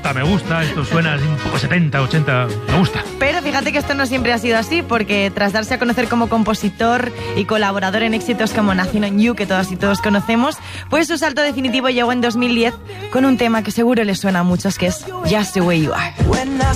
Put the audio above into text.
gusta, esto suena un poco 70, 80, me gusta. Pero fíjate que esto no siempre ha sido así, porque tras darse a conocer como compositor y colaborador en éxitos como Nothing on You, que todas y todos conocemos, pues su salto definitivo llegó en 2010 con un tema que seguro les suena a muchos, que es Just the Way You Are.